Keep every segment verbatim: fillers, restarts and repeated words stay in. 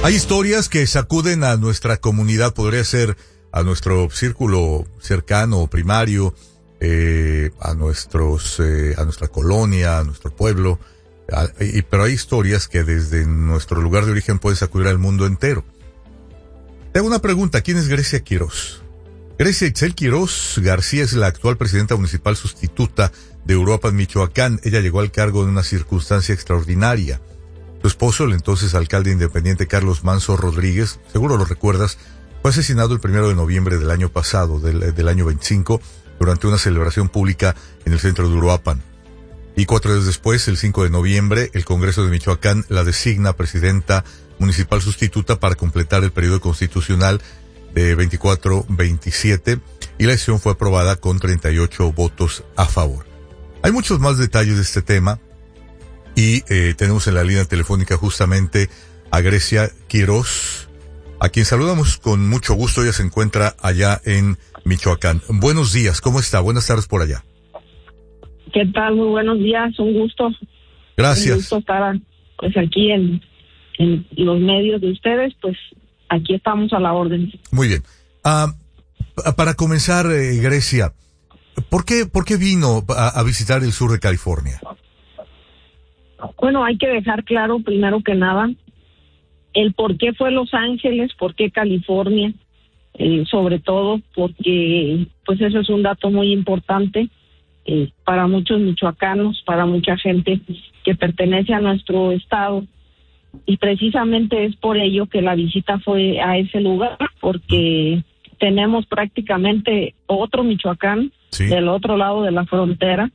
Hay historias que sacuden a nuestra comunidad, podría ser a nuestro círculo cercano o primario, eh, a nuestros, eh, a nuestra colonia, a nuestro pueblo, a, y, pero hay historias que desde nuestro lugar de origen pueden sacudir al mundo entero. Te hago una pregunta, ¿quién es Grecia Quiroz? Grecia Itzel Quiroz García es la actual presidenta municipal sustituta de Uruapan, Michoacán. Ella llegó al cargo en una circunstancia extraordinaria. Su esposo, el entonces alcalde independiente Carlos Manso Rodríguez, seguro lo recuerdas, fue asesinado el primero de noviembre del año pasado, del, del año veinticinco, durante una celebración pública en el centro de Uruapan. Y cuatro días después, el cinco de noviembre, el Congreso de Michoacán la designa presidenta municipal sustituta para completar el periodo constitucional de veinticuatro veintisiete, y la decisión fue aprobada con treinta y ocho votos a favor. Hay muchos más detalles de este tema, y eh, tenemos en la línea telefónica justamente a Grecia Quiroz, a quien saludamos con mucho gusto. Ella se encuentra allá en Michoacán. Buenos días, ¿cómo está? Buenas tardes por allá. ¿Qué tal? Muy buenos días, un gusto. Gracias. Un gusto estar pues aquí en, en los medios de ustedes, pues aquí estamos a la orden. Muy bien. Uh, para comenzar, eh, Grecia, ¿por qué, por qué vino a, a visitar el sur de California? Bueno, hay que dejar claro, primero que nada, el por qué fue Los Ángeles, por qué California, eh, sobre todo porque pues eso es un dato muy importante eh, para muchos michoacanos, para mucha gente que pertenece a nuestro estado, y precisamente es por ello que la visita fue a ese lugar, porque tenemos prácticamente otro Michoacán, sí, del otro lado de la frontera,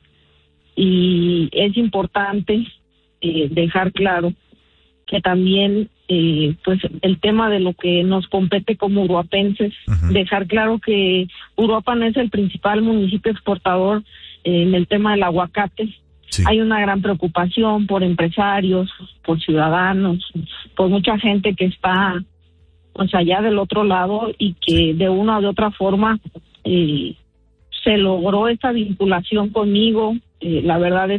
y es importante eh, dejar claro que también eh, pues el tema de lo que nos compete como uruapenses, uh-huh, dejar claro que Uruapan es el principal municipio exportador eh, en el tema del aguacate. Sí. Hay una gran preocupación por empresarios, por ciudadanos, por mucha gente que está pues allá del otro lado, y que de una o de otra forma eh, se logró esta vinculación conmigo. Eh, la verdad es